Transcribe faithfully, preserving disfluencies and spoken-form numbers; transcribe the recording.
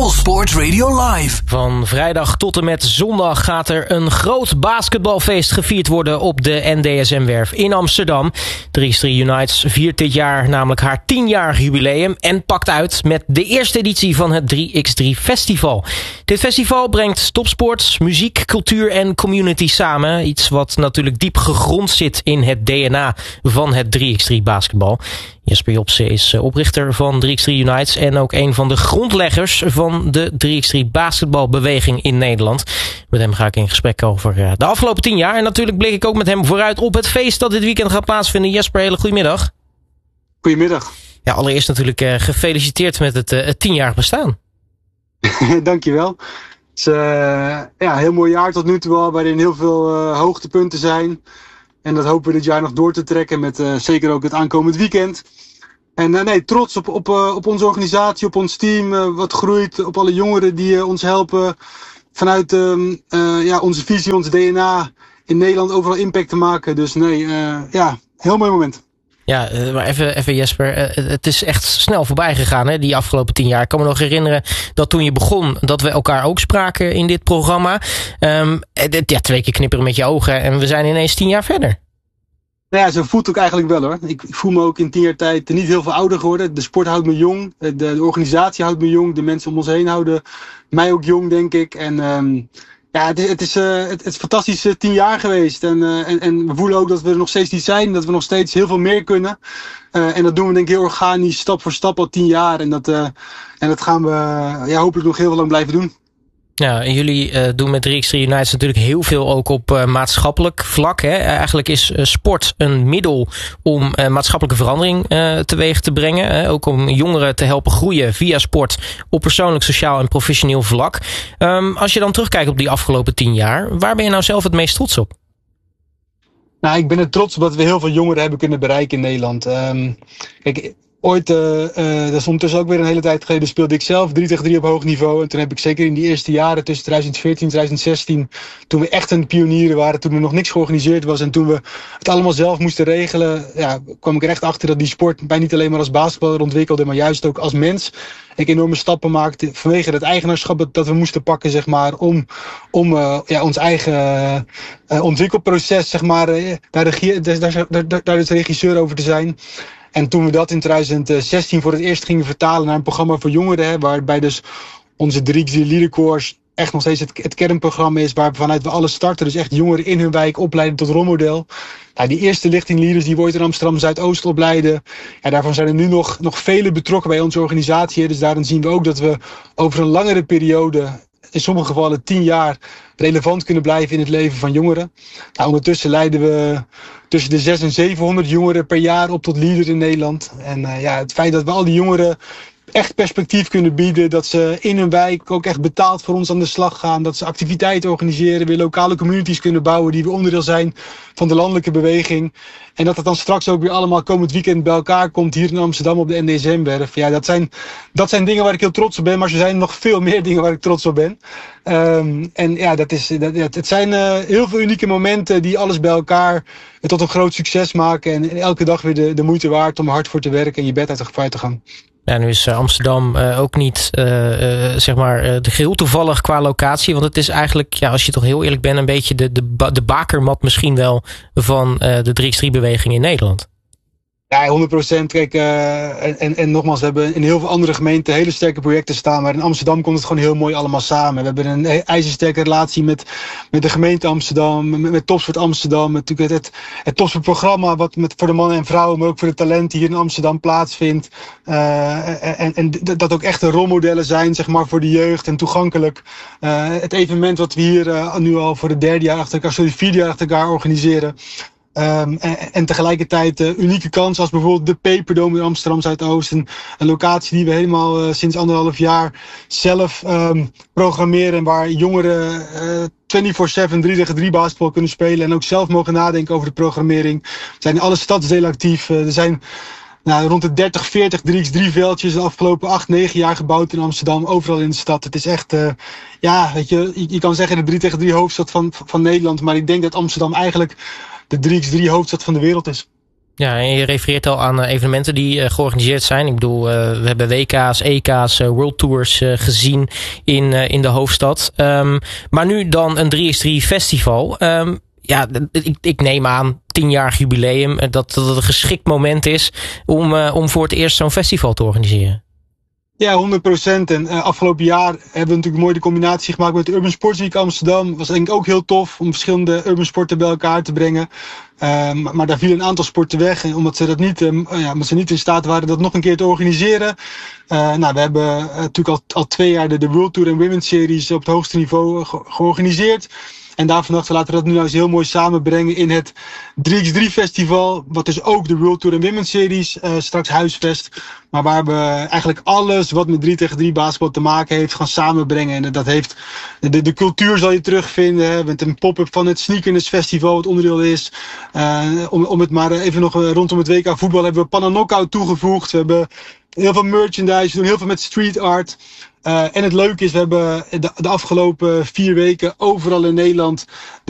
Sport Radio Live. Van vrijdag tot en met zondag gaat er een groot basketbalfeest gevierd worden op de N D S M-werf in Amsterdam. drie x drie Unites viert dit jaar namelijk haar tienjarig jubileum en pakt uit met de eerste editie van het drie x drie Festival. Dit festival brengt topsport, muziek, cultuur en community samen. Iets wat natuurlijk diep gegrond zit in het D N A van het drie x drie basketbal. Jesper Jopse is oprichter van drie x drie Unites en ook een van de grondleggers van de drie x drie basketbalbeweging in Nederland. Met hem ga ik in gesprek over de afgelopen tien jaar. En natuurlijk blik ik ook met hem vooruit op het feest dat dit weekend gaat plaatsvinden. Jesper, hele goedemiddag. Goedemiddag. Ja, allereerst natuurlijk uh, gefeliciteerd met het, uh, het tienjarig bestaan. Dankjewel. Het is uh, ja, een heel mooi jaar tot nu toe al, waarin heel veel uh, hoogtepunten zijn. En dat hopen we dit jaar nog door te trekken met uh, zeker ook het aankomend weekend. En uh, nee, trots op, op, uh, op onze organisatie, op ons team, uh, wat groeit, op alle jongeren die uh, ons helpen vanuit uh, uh, ja, onze visie, ons D N A in Nederland overal impact te maken. Dus nee, uh, ja, heel mooi moment. Ja, uh, maar even, even Jesper, uh, het is echt snel voorbij gegaan, hè, die afgelopen tien jaar. Ik kan me nog herinneren dat toen je begon, dat we elkaar ook spraken in dit programma. Um, ja, twee keer knipperen met je ogen en we zijn ineens tien jaar verder. Nou ja, zo voelt het ook eigenlijk wel hoor. Ik, ik voel me ook in tien jaar tijd niet heel veel ouder geworden. De sport houdt me jong, de, de organisatie houdt me jong, de mensen om ons heen houden mij ook jong, denk ik. En um, ja, het is, het is, uh, het, het is fantastisch uh, tien jaar geweest. En, uh, en, en we voelen ook dat we er nog steeds niet zijn, dat we nog steeds heel veel meer kunnen. Uh, en dat doen we denk ik heel organisch, stap voor stap al tien jaar. En dat, uh, en dat gaan we uh, ja, hopelijk nog heel veel lang blijven doen. Ja, en jullie uh, doen met drie x drie Unites natuurlijk heel veel ook op uh, maatschappelijk vlak. Hè? Uh, eigenlijk is uh, sport een middel om uh, maatschappelijke verandering uh, teweeg te brengen. Uh, ook om jongeren te helpen groeien via sport op persoonlijk, sociaal en professioneel vlak. Um, als je dan terugkijkt op die afgelopen tien jaar, waar ben je nou zelf het meest trots op? Nou, ik ben er trots op dat we heel veel jongeren hebben kunnen bereiken in Nederland. Um, kijk, Ooit, uh, uh, dat is ondertussen ook weer een hele tijd geleden, speelde ik zelf drie tegen drie op hoog niveau. En toen heb ik zeker in die eerste jaren tussen twintig veertien en twintig zestien, toen we echt een pionieren waren, toen er nog niks georganiseerd was en toen we het allemaal zelf moesten regelen, ja, kwam ik er echt achter dat die sport mij niet alleen maar als basketballer ontwikkelde, maar juist ook als mens. Ik enorme stappen maakte vanwege het eigenaarschap dat we moesten pakken, zeg maar, om, om uh, ja, ons eigen uh, ontwikkelproces, zeg maar, uh, daar, regie, daar, daar, daar, daar de regisseur over te zijn. En toen we dat in twintig zestien voor het eerst gingen vertalen naar een programma voor jongeren, hè, waarbij dus onze drie x drie Leader Course echt nog steeds het, het kernprogramma is, waar vanuit we alles starten. Dus echt jongeren in hun wijk opleiden tot rolmodel. Nou, die eerste lichting leaders die we ooit in Amsterdam Zuidoost opleiden, ja, daarvan zijn er nu nog, nog vele betrokken bij onze organisatie. Dus daarin zien we ook dat we over een langere periode, in sommige gevallen tien jaar, relevant kunnen blijven in het leven van jongeren. Nou, ondertussen leiden we tussen de zeshonderd en zevenhonderd jongeren per jaar op tot leader in Nederland. En uh, ja, het feit dat we al die jongeren echt perspectief kunnen bieden, dat ze in hun wijk ook echt betaald voor ons aan de slag gaan, dat ze activiteiten organiseren, weer lokale communities kunnen bouwen die weer onderdeel zijn van de landelijke beweging. En dat het dan straks ook weer allemaal komend weekend bij elkaar komt hier in Amsterdam op de N D S M-werf. Ja, dat zijn, dat zijn dingen waar ik heel trots op ben, maar er zijn nog veel meer dingen waar ik trots op ben. Um, en ja, dat is, dat, ja, het zijn uh, heel veel unieke momenten die alles bij elkaar tot een groot succes maken. En, en elke dag weer de, de moeite waard om er hard voor te werken en je bed uit de gevaar te gaan. Ja, nu is Amsterdam uh, ook niet uh, uh, zeg maar uh, de geheel toevallig qua locatie. Want het is eigenlijk, ja, als je toch heel eerlijk bent, een beetje de, de, de bakermat misschien wel van uh, de drie x drie beweging in Nederland. Ja, honderd procent. Kijk, uh, en, en nogmaals, we hebben in heel veel andere gemeenten hele sterke projecten staan. Maar in Amsterdam komt het gewoon heel mooi allemaal samen. We hebben een ijzersterke relatie met, met de gemeente Amsterdam, met, met Topsport Amsterdam. Met natuurlijk het, het Topsportprogramma wat met, voor de mannen en vrouwen, maar ook voor de talenten hier in Amsterdam plaatsvindt. Uh, en, en dat ook echte rolmodellen zijn, zeg maar, voor de jeugd en toegankelijk. Uh, het evenement wat we hier uh, nu al voor het derde jaar achter elkaar, sorry, vierde jaar achter elkaar organiseren. Um, en, en tegelijkertijd uh, unieke kansen als bijvoorbeeld de Peperdome in Amsterdam Zuidoost. Een, een locatie die we helemaal uh, sinds anderhalf jaar zelf um, programmeren. En waar jongeren uh, vierentwintig zeven drie tegen drie basketbal kunnen spelen. En ook zelf mogen nadenken over de programmering. We zijn in alle stadsdelen actief. Uh, er zijn nou, rond de dertig, veertig drie x drie veldjes de afgelopen acht, negen jaar gebouwd in Amsterdam. Overal in de stad. Het is echt, uh, ja, weet je, je, je kan zeggen de drie tegen drie hoofdstad van, van Nederland. Maar ik denk dat Amsterdam eigenlijk de drie x drie hoofdstad van de wereld is. Ja, en je refereert al aan evenementen die uh, georganiseerd zijn. Ik bedoel, uh, we hebben W K's, E K's, uh, World Tours uh, gezien in, uh, in de hoofdstad. Um, maar nu dan een drie is drie festival. Um, ja, ik, ik neem aan, tienjarig jubileum, dat, dat het een geschikt moment is om, uh, om voor het eerst zo'n festival te organiseren. Ja, honderd procent. En uh, afgelopen jaar hebben we natuurlijk mooi de combinatie gemaakt met de Urban Sports Week Amsterdam. Was denk ik ook heel tof om verschillende urban sporten bij elkaar te brengen. Uh, maar daar vielen een aantal sporten weg. En omdat ze dat niet, uh, ja, omdat ze niet in staat waren dat nog een keer te organiseren. Uh, nou, we hebben uh, natuurlijk al, al twee jaar de, de World Tour en Women's Series op het hoogste niveau ge- georganiseerd. En daarvan dachten we, laten we dat nu nou eens heel mooi samenbrengen in het drie bij drie festival. Wat dus ook de World Tour en Women's Series uh, straks huisvest. Maar waar we eigenlijk alles wat met drie tegen drie basketbal te maken heeft gaan samenbrengen. En dat heeft, de, de cultuur zal je terugvinden. Hè, met een pop-up van het Sneakerness Festival, wat onderdeel is. Uh, om, om het maar even nog uh, rondom het W K voetbal hebben we Panna Knockout toegevoegd. We hebben heel veel merchandise, we doen heel veel met street art. Uh, en het leuke is, we hebben de, de afgelopen vier weken overal in Nederland